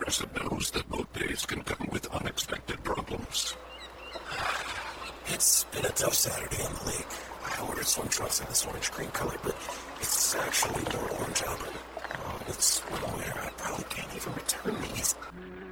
Progressive knows that both days can come with unexpected problems. It's been a tough Saturday on the lake. I ordered swim trunks in this orange-green color, but it's actually more orange album. It's one where I probably can't even return these.